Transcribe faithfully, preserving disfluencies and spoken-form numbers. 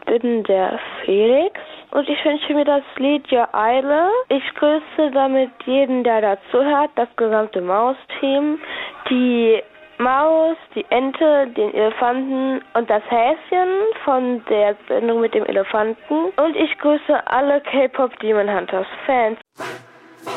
bin der Felix und ich wünsche mir das Lied Your Idol. Ich grüße damit jeden, der dazuhört, das gesamte Maus-Team, die Maus, die Ente, den Elefanten und das Häschen von der Sendung mit dem Elefanten. Und ich grüße alle K-Pop Demon Hunters Fans.